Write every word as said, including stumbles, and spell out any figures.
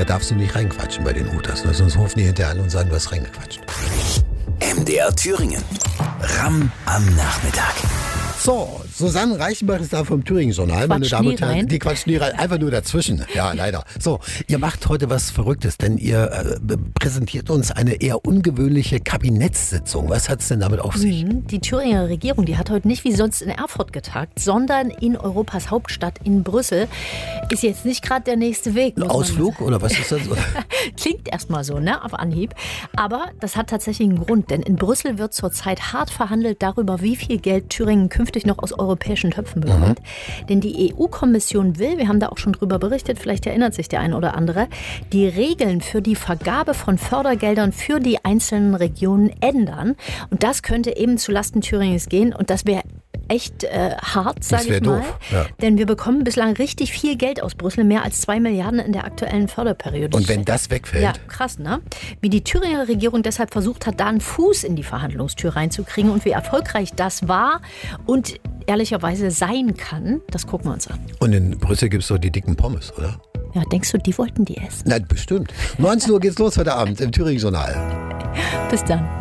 Da darfst du nicht reinquatschen bei den Utas, ne? Sonst rufen die hinterher an und sagen, du hast reingequatscht. M D R Thüringen. Ramm am Nachmittag. So, Susanne Reichenbach ist da vom Thüringen-Journal, meine Damen und Herren. rein. Die quatscht nie rein, einfach nur dazwischen. Ja, leider. So, ihr macht heute was Verrücktes, denn ihr äh, präsentiert uns eine eher ungewöhnliche Kabinettssitzung. Was hat es denn damit auf sich? Die Thüringer Regierung, die hat heute nicht wie sonst in Erfurt getagt, sondern in Europas Hauptstadt in Brüssel. Ist jetzt nicht gerade der nächste Weg. Ein Ausflug oder was ist das? Klingt erstmal so, ne, auf Anhieb. Aber das hat tatsächlich einen Grund, denn in Brüssel wird zurzeit hart verhandelt darüber, wie viel Geld Thüringen künftig noch aus europäischen Töpfen bekommt. Mhm. Denn die E U-Kommission will, wir haben da auch schon drüber berichtet, vielleicht erinnert sich der ein oder andere, die Regeln für die Vergabe von Fördergeldern für die einzelnen Regionen ändern. Und das könnte eben zulasten Thüringens gehen. Und das wäre echt äh, hart, sage ich mal. Doof, ja. Denn wir bekommen bislang richtig viel Geld aus Brüssel, mehr als zwei Milliarden in der aktuellen Förderperiode. Und wenn das wegfällt? Ja, krass, ne? Wie die Thüringer Regierung deshalb versucht hat, da einen Fuß in die Verhandlungstür reinzukriegen und wie erfolgreich das war und ehrlicherweise sein kann, das gucken wir uns an. Und in Brüssel gibt es so die dicken Pommes, oder? Ja, denkst du, die wollten die essen? Nein, bestimmt. neunzehn Uhr geht's los heute Abend im Thüringen-Journal. Bis dann.